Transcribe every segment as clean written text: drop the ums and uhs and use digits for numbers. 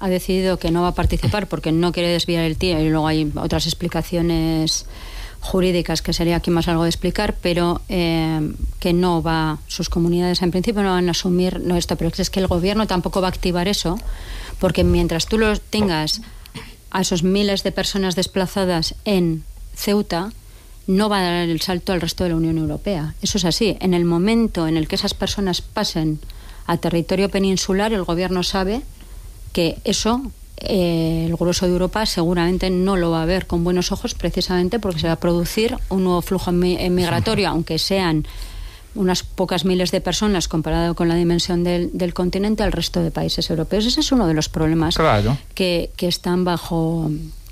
ha decidido que no va a participar porque no quiere desviar el tiempo, y luego hay otras explicaciones jurídicas que sería aquí más algo de explicar, pero que no va, sus comunidades en principio no van a asumir esto, pero es que el gobierno tampoco va a activar eso, porque mientras tú los tengas a esos miles de personas desplazadas en Ceuta, no va a dar el salto al resto de la Unión Europea. Eso es así. En el momento en el que esas personas pasen a territorio peninsular, el gobierno sabe que eso el grueso de Europa seguramente no lo va a ver con buenos ojos, precisamente porque se va a producir un nuevo flujo migratorio, aunque sean unas pocas miles de personas comparado con la dimensión del continente al resto de países europeos. Ese es uno de los problemas que están bajo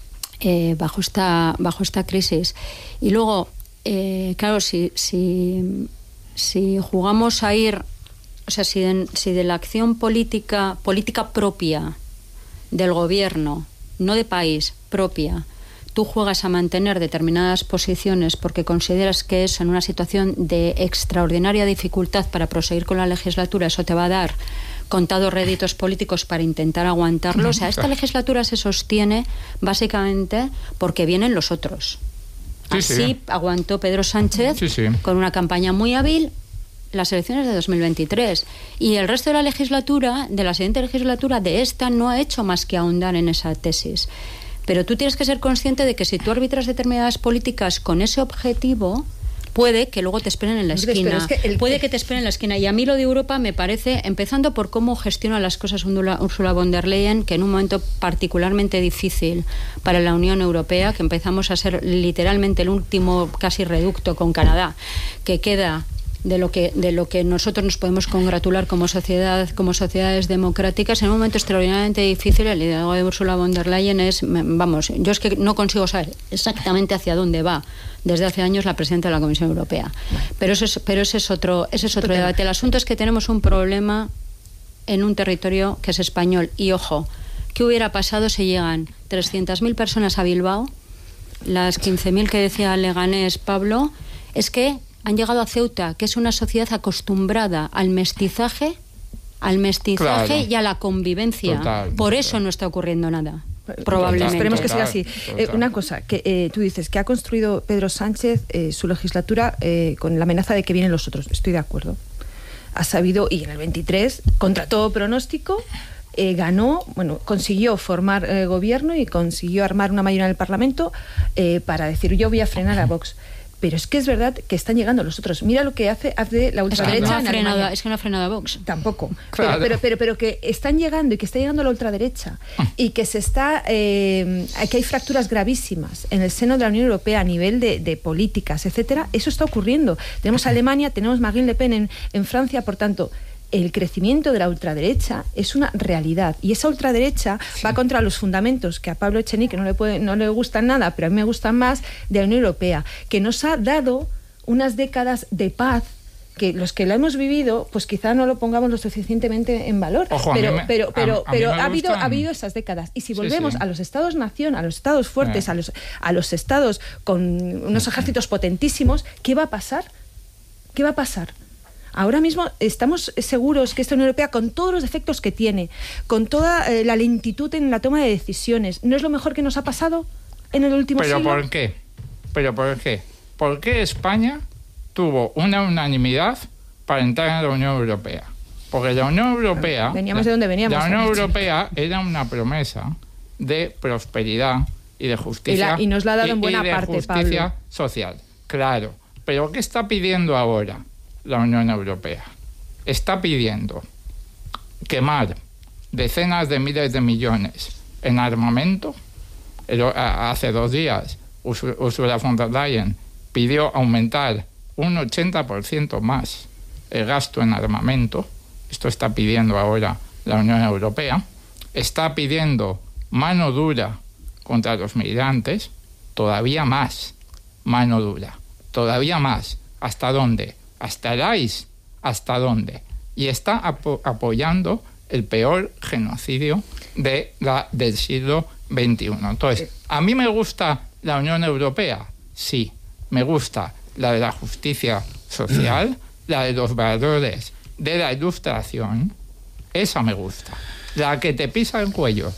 esta crisis. Y luego, claro, si jugamos a ir, o sea, si de la acción política propia del gobierno, no de país, propia, tú juegas a mantener determinadas posiciones porque consideras que eso, en una situación de extraordinaria dificultad para proseguir con la legislatura, eso te va a dar contados réditos políticos para intentar aguantarlo. O sea, esta legislatura se sostiene básicamente porque vienen los otros. Así aguantó Pedro Sánchez con una campaña muy hábil las elecciones de 2023, y el resto de la legislatura, de la siguiente legislatura, de esta, no ha hecho más que ahondar en esa tesis. Pero tú tienes que ser consciente de que si tú arbitras determinadas políticas con ese objetivo, puede que luego te esperen en la esquina. Puede que te esperen en la esquina. Y a mí lo de Europa me parece, empezando por cómo gestiona las cosas Ursula von der Leyen, que en un momento particularmente difícil para la Unión Europea, que empezamos a ser literalmente el último casi reducto con Canadá, que queda de lo que nosotros nos podemos congratular como sociedades democráticas. En un momento extraordinariamente difícil, el liderazgo de Ursula von der Leyen es, vamos, yo es que no consigo saber exactamente hacia dónde va desde hace años la presidenta de la Comisión Europea. Pero ese es otro debate. El asunto es que tenemos un problema en un territorio que es español. Y ojo, ¿qué hubiera pasado si llegan 300.000 personas a Bilbao? Las 15.000 que decía Leganés Pablo, es que han llegado a Ceuta, que es una sociedad acostumbrada al mestizaje y a la convivencia. Por eso no está ocurriendo nada. Probablemente. Esperemos que sea así. Una cosa, que tú dices que ha construido Pedro Sánchez su legislatura con la amenaza de que vienen los otros. Estoy de acuerdo. Ha sabido, y en el 23, contra todo pronóstico, consiguió formar gobierno y consiguió armar una mayoría en el Parlamento para decir, yo voy a frenar a Vox. Pero es que es verdad que están llegando los otros. Mira lo que hace la ultraderecha. Es que no ha frenado a Vox. Tampoco. Claro. Pero que están llegando y que está llegando la ultraderecha y que que hay fracturas gravísimas en el seno de la Unión Europea a nivel de políticas, etcétera. Eso está ocurriendo. Tenemos Alemania, tenemos Marine Le Pen en Francia, por tanto, el crecimiento de la ultraderecha es una realidad, y esa ultraderecha va contra los fundamentos que a Pablo Echenique no le gustan nada, pero a mí me gustan más, de la Unión Europea, que nos ha dado unas décadas de paz, que los que la hemos vivido, pues quizá no lo pongamos lo suficientemente en valor. Ojo, pero ha habido esas décadas. Y si volvemos a los estados-nación, a los estados fuertes, a los estados con unos ejércitos potentísimos, ¿qué va a pasar? ¿Qué va a pasar? Ahora mismo estamos seguros que esta Unión Europea, con todos los defectos que tiene, con toda la lentitud en la toma de decisiones, ¿no es lo mejor que nos ha pasado en el último siglo? ¿Pero por qué? ¿Por qué España tuvo una unanimidad para entrar en la Unión Europea? Porque la Unión Europea... Veníamos de donde veníamos. La Unión Europea era una promesa de prosperidad y de justicia. Y nos la ha dado en buena parte, justicia Pablo. Social, claro. Pero ¿qué está pidiendo ahora la Unión Europea? Está pidiendo quemar decenas de miles de millones en armamento. Hace 2 días Ursula von der Leyen pidió aumentar un 80% más el gasto en armamento. Esto está pidiendo ahora la Unión Europea. Está pidiendo mano dura contra los migrantes, todavía más mano dura, todavía más. ¿Hasta dónde? ¿Hasta el ICE? ¿Hasta dónde? Y está apoyando el peor genocidio del siglo XXI. Entonces, ¿a mí me gusta la Unión Europea? Sí, me gusta la de la justicia social, la de los valores de la ilustración, esa me gusta. La que te pisa el cuello